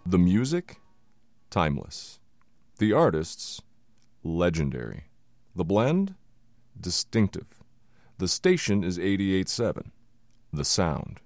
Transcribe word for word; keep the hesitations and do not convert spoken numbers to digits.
The music, timeless. The artists, legendary. The blend, distinctive. The station is eighty-eight point seven. The sound,